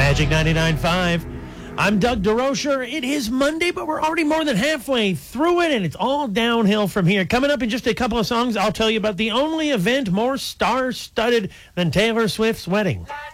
Magic 99.5. I'm Doug DeRocher. It is Monday, but we're already more than halfway through it, and it's all downhill from here. Coming up in just a couple of songs, I'll tell you about the only event more star-studded than Taylor Swift's wedding.